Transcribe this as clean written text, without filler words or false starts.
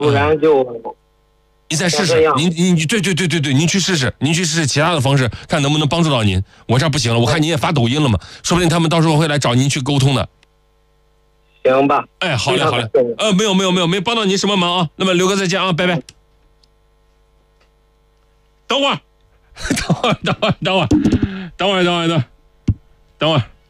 不然就您再试试，您对，您去试试，您去试试其他的方式，看能不能帮助到您。我这不行了，我看您也发抖音了嘛，说不定他们到时候会来找您去沟通的。 行吧。 哎，好嘞，好嘞。没有，没帮到您什么忙啊。那么刘哥再见啊，拜拜。等会儿。